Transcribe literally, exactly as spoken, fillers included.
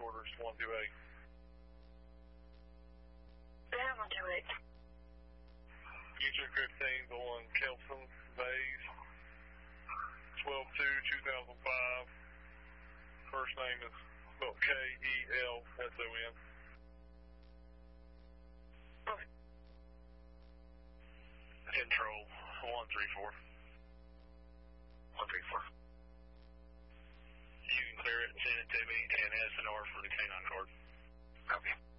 orders, one two eight. Yeah, one two eight. Future fifteen, the one Kelson Bays, twelve two two thousand five. First name is spelled K E L S O N. Okay. Control, one three four. one three four. You can clear it and send it to me, and S and R for the canine card. Copy.